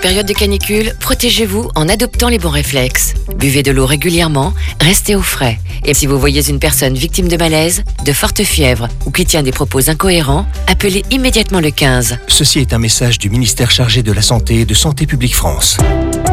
période de canicule, protégez-vous en adoptant les bons réflexes. Buvez de l'eau régulièrement, restez au frais. Et si vous voyez une personne victime de malaise, de forte fièvre ou qui tient des propos incohérents, appelez immédiatement le 15. Ceci est un message du ministère chargé de la Santé et de Santé publique France.